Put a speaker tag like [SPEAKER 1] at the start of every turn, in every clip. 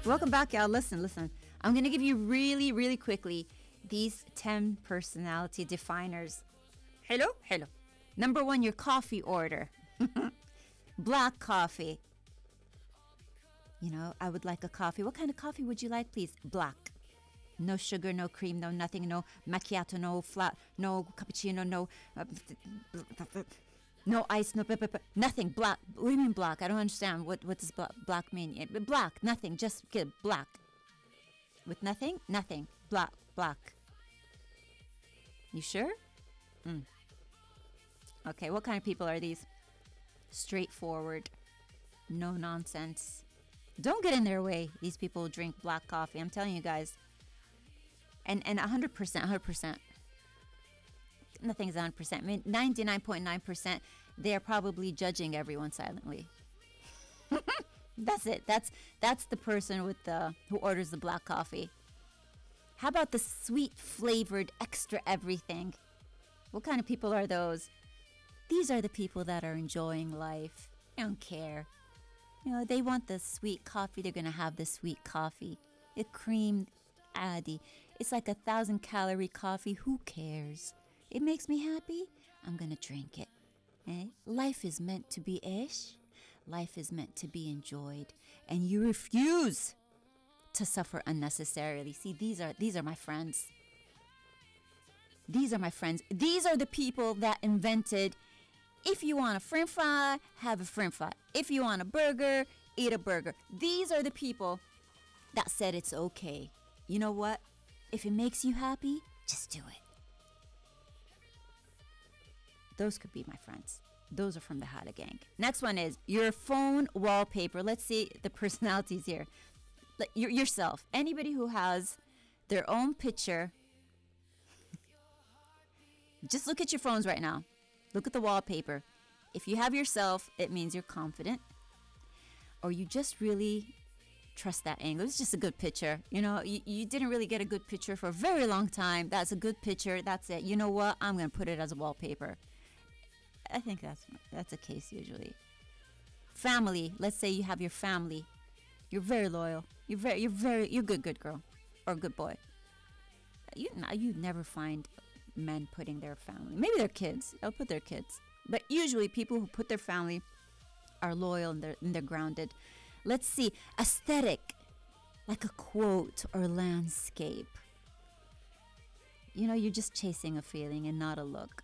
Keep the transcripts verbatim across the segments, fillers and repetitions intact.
[SPEAKER 1] Welcome back, y'all. Listen, listen. I'm going to give you really, really quickly these ten personality definers. Hello? Hello. Number one, your coffee order. Black coffee. You know, I would like a coffee. What kind of coffee would you like, please? Black. No sugar, no cream, no nothing, no macchiato, no flat, no cappuccino, no uh, no ice, no b- b- b- nothing. Black. What do you mean black? I don't understand. What what does black, black mean? Eh, Black, nothing. Just get black. With nothing? Nothing. Black, black. You sure? Mm. Okay, what kind of people are these? Straightforward. No nonsense. Don't get in their way. These people drink black coffee. I'm telling you guys. And and one hundred percent, one hundred percent. Nothing's one hundred percent. I mean, ninety-nine point nine percent, they're probably judging everyone silently. That's it. That's that's the person with the who orders the black coffee. How about the sweet flavored extra everything? What kind of people are those? These are the people that are enjoying life. They don't care. You know, they want the sweet coffee. They're going to have the sweet coffee. It creamed addy. It's like a thousand calorie coffee. Who cares? It makes me happy. I'm going to drink it. Eh? Life is meant to be ish. Life is meant to be enjoyed. And you refuse to suffer unnecessarily. See, these are these are my friends. These are my friends. These are the people that invented, if you want a french fry, have a french fry. If you want a burger, eat a burger. These are the people that said it's okay. You know what? If it makes you happy, just do it. Those could be my friends. Those are from the Hada Gang. Next one is your phone wallpaper. Let's see the personalities here. Like your, yourself. Anybody who has their own picture. Just look at your phones right now. Look at the wallpaper. If you have yourself, it means you're confident. Or you just really trust that angle. It's just a good picture. You know, you, you didn't really get a good picture for a very long time. That's a good picture. That's it. You know what? I'm going to put it as a wallpaper. I think that's that's a case usually. Family. Let's say you have your family. You're very loyal. You're very, you're very, you're a good, good girl or good boy. You you never find men putting their family. Maybe their kids. They'll put their kids. But usually people who put their family are loyal and they're, and they're grounded. Let's see. Aesthetic. Like a quote or landscape. You know, you're just chasing a feeling and not a look.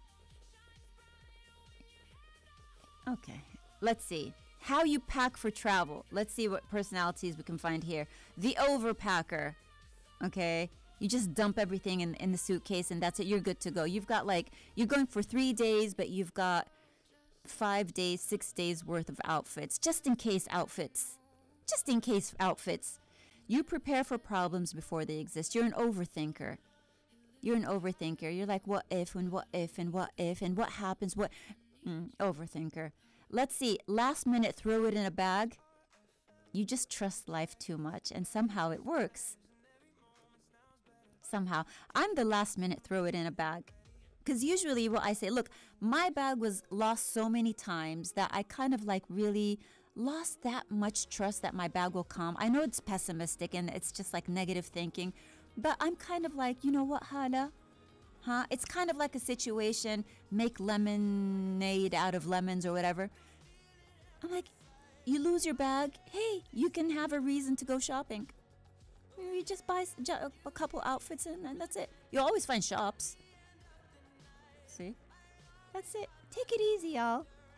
[SPEAKER 1] Okay. Let's see. How you pack for travel. Let's see what personalities we can find here. The overpacker. Okay. You just dump everything in, in the suitcase and that's it. You're good to go. You've got like, you're going for three days, but you've got five days, six days worth of outfits. Just in case outfits. Just in case outfits. You prepare for problems before they exist. You're an overthinker. You're an overthinker. You're like, what if and what if and what if and what happens? What? Mm, overthinker. Let's see. Last minute, throw it in a bag. You just trust life too much and somehow it works. Somehow. I'm the last minute throw it in a bag. Because usually what I say, look, my bag was lost so many times that I kind of like really lost that much trust that my bag will come. I know it's pessimistic and it's just like negative thinking, but I'm kind of like, you know what, Hada? Huh? It's kind of like a situation, make lemonade out of lemons or whatever. I'm like, you lose your bag, hey, you can have a reason to go shopping. You just buy a couple outfits and, and that's it. You always find shops. See? That's it. Take it easy, y'all.